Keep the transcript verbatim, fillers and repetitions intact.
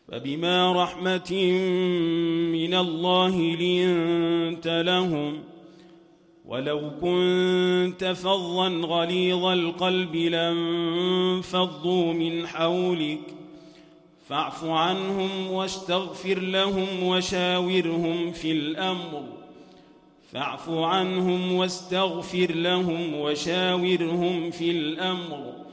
فبما رحمة من الله لنت لهم ولو كنت فظا غليظ القلب لانفضوا من حولك فاعف عنهم واستغفر لهم وشاورهم في الأمر فاعف عنهم واستغفر لهم وشاورهم في الأمر